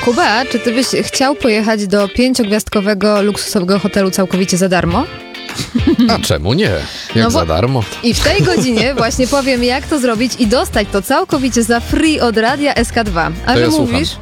Kuba, czy ty byś chciał pojechać do 5-gwiazdkowego luksusowego hotelu całkowicie za darmo? A czemu nie? Jak za darmo. I w tej godzinie właśnie powiem, jak to zrobić i dostać to całkowicie za free od Radia SK2. A To że ja mówisz,